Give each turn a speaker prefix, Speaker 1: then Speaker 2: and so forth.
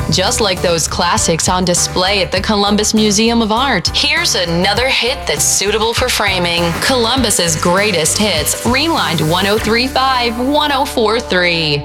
Speaker 1: just like those classics on display at the Columbus Museum of Art. Here's another hit that's suitable for framing. Columbus's greatest hits, Rewind 1035 1043.